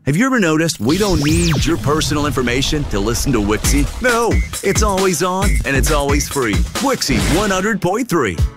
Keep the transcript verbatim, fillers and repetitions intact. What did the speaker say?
Have you ever noticed we don't need your personal information to listen to Wixie? No, it's always on and it's always free. Wixie one hundred point three.